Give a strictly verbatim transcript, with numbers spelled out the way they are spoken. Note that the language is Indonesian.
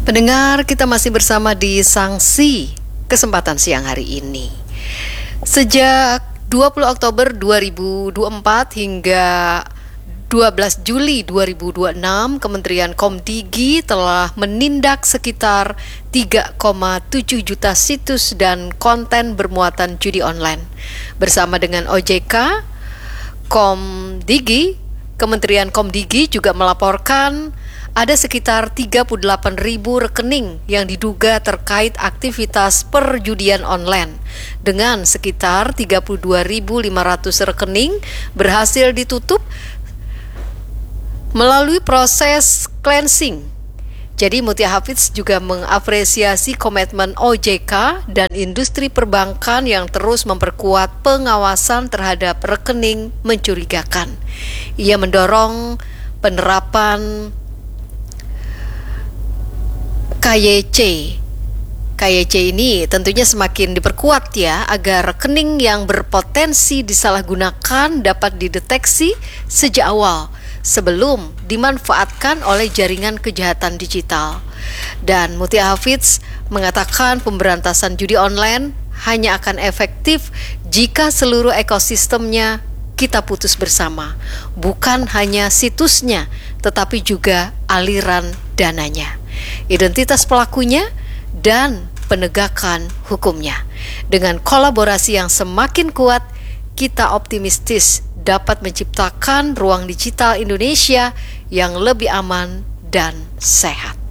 Pendengar, kita masih bersama di Sanksi kesempatan siang hari ini. Sejak dua puluh Oktober dua ribu dua puluh empat hingga dua belas Juli dua ribu dua puluh enam, Kementerian Komdigi telah menindak sekitar tiga koma tujuh juta situs dan konten bermuatan judi online. Bersama dengan O J K, Komdigi, Kementerian Komdigi juga melaporkan ada sekitar tiga puluh delapan ribu rekening yang diduga terkait aktivitas perjudian online, dengan sekitar tiga puluh dua ribu lima ratus rekening berhasil ditutup melalui proses cleansing. Jadi Mutia Hafidz juga mengapresiasi komitmen O J K dan industri perbankan yang terus memperkuat pengawasan terhadap rekening mencurigakan. Ia mendorong penerapan K Y C. K Y C ini tentunya semakin diperkuat ya, agar rekening yang berpotensi disalahgunakan dapat dideteksi sejak awal sebelum dimanfaatkan oleh jaringan kejahatan digital. Dan Mutia Hafidz mengatakan pemberantasan judi online hanya akan efektif jika seluruh ekosistemnya kita putus bersama, bukan hanya situsnya, tetapi juga aliran dananya, identitas pelakunya, dan penegakan hukumnya. Dengan kolaborasi yang semakin kuat, kita optimistis dapat menciptakan ruang digital Indonesia yang lebih aman dan sehat.